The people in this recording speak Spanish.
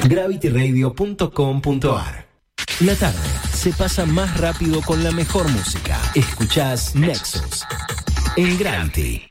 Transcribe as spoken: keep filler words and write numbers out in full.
gravity radio punto com punto ar. La tarde se pasa más rápido con la mejor música. Escuchás Nexus en Gravity.